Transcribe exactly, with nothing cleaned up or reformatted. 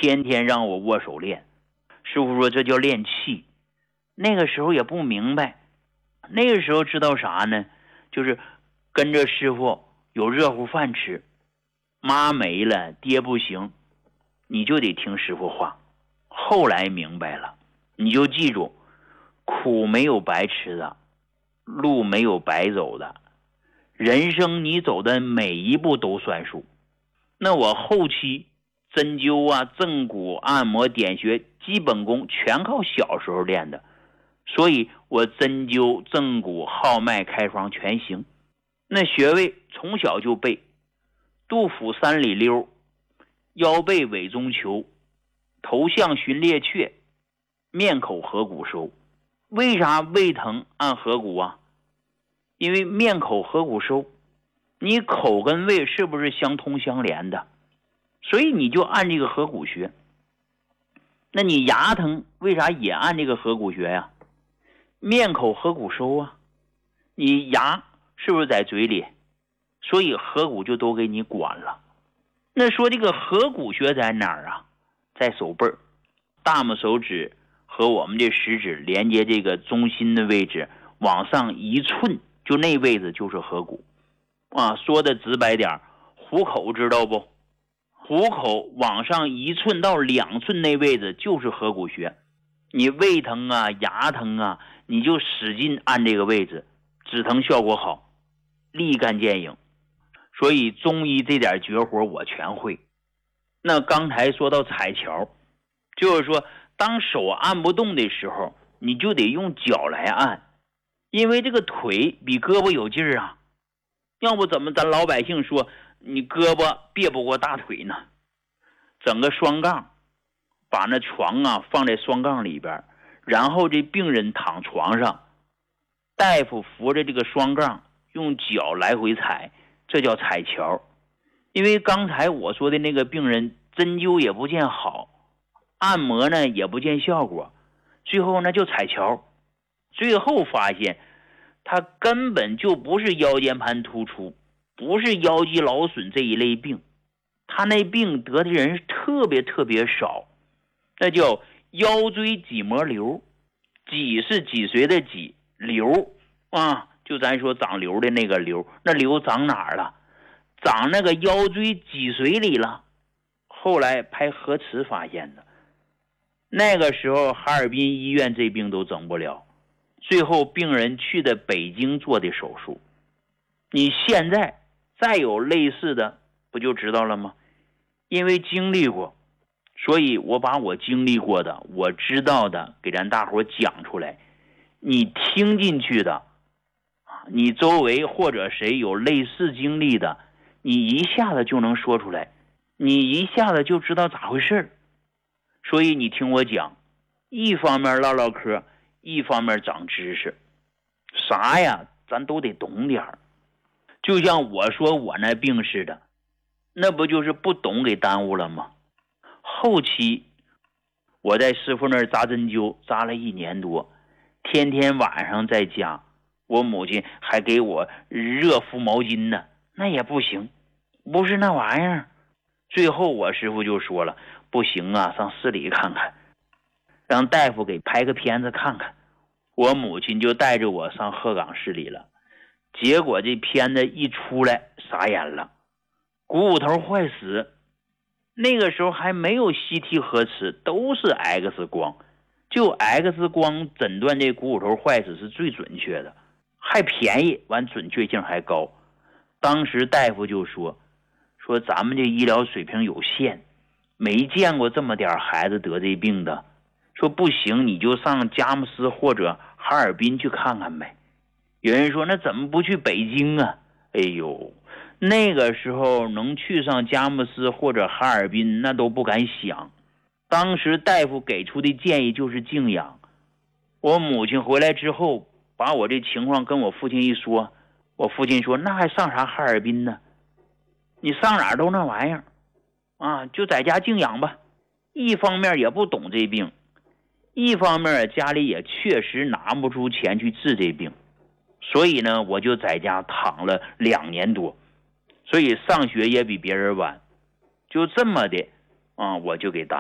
天天让我握手练。师傅说这叫练气。那个时候也不明白，那个时候知道啥呢？就是跟着师傅有热乎饭吃，妈没了，爹不行，你就得听师傅话。后来明白了，你就记住，苦没有白吃的，路没有白走的，人生你走的每一步都算数。那我后期针灸啊、正骨、按摩、点穴、基本功全靠小时候练的，所以我针灸、正骨、号脉、开方全行。那穴位从小就背：肚腹三里溜，腰背尾中求，头项寻列阙，面口合谷收。为啥胃疼按合谷啊？因为面口合谷收，你口跟胃是不是相通相连的？所以你就按这个合谷穴。那你牙疼为啥也按这个合谷穴呀？面口合谷收啊，你牙是不是在嘴里？所以合谷就都给你管了。那说这个合谷穴在哪儿啊？在手背儿，大拇手指和我们这食指连接这个中心的位置，往上一寸，就那位置就是合谷啊。说的直白点，虎口知道不？虎口往上一寸到两寸那位置就是合谷穴。你胃疼啊、牙疼啊，你就使劲按这个位置，止疼效果好，立竿见影。所以中医这点绝活我全会。那刚才说到踩跷，就是说当手按不动的时候，你就得用脚来按，因为这个腿比胳膊有劲儿啊。要不怎么咱老百姓说你胳膊别不过大腿呢？整个双杠，把那床啊放在双杠里边，然后这病人躺床上，大夫扶着这个双杠，用脚来回踩，这叫踩跷。因为刚才我说的那个病人针灸也不见好，按摩呢也不见效果，最后呢就踩跷。最后发现他根本就不是腰间盘突出，不是腰肌劳损这一类病，他那病得的人特别特别少，那叫腰椎脊膜瘤。脊是脊髓的脊，瘤啊，就咱说长瘤的那个瘤，那瘤长哪儿了？长那个腰椎脊髓里了。后来拍核磁发现的。那个时候哈尔滨医院这病都整不了，最后病人去的北京做的手术。你现在再有类似的不就知道了吗？因为经历过，所以我把我经历过的我知道的给咱大伙讲出来，你听进去的，你周围或者谁有类似经历的，你一下子就能说出来，你一下子就知道咋回事。所以你听我讲，一方面唠唠嗑，一方面长知识，啥呀咱都得懂点儿。就像我说我那病似的，那不就是不懂给耽误了吗？后期我在师傅那儿扎针灸扎了一年多，天天晚上在家，我母亲还给我热敷毛巾呢，那也不行，不是那玩意儿。最后我师傅就说了，不行啊，上市里看看，让大夫给拍个片子看看。我母亲就带着我上鹤岗市里了，结果这片子一出来傻眼了，股骨头坏死。那个时候还没有 C T 核磁，都是 X 光，就 X 光诊断这股骨头坏死是最准确的，还便宜，完准确性还高。当时大夫就说说咱们这医疗水平有限，没见过这么点孩子得这病的，说不行你就上佳木斯或者哈尔滨去看看呗。有人说那怎么不去北京啊？哎呦，那个时候能去上佳木斯或者哈尔滨那都不敢想。当时大夫给出的建议就是静养。我母亲回来之后把我这情况跟我父亲一说，我父亲说那还上啥哈尔滨呢？你上哪儿都那玩意儿啊，就在家静养吧。一方面也不懂这病，一方面家里也确实拿不出钱去治这病，所以呢我就在家躺了两年多，所以上学也比别人晚，就这么的啊，我就给答